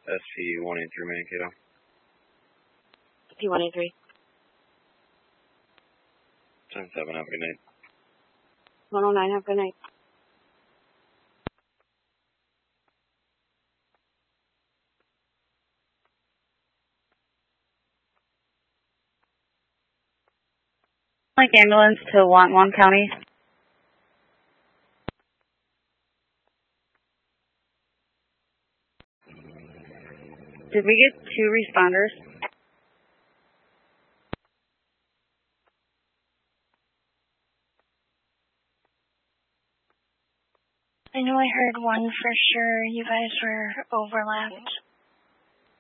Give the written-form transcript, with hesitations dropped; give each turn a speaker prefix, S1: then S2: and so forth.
S1: SP-183 Mankato.
S2: SP-183.
S1: 10-7, have a good night.
S2: 109, have a good night.
S3: Like ambulance to Wantagh County. Did we get 2 responders?
S4: I know I heard one for sure. You guys were overlapped.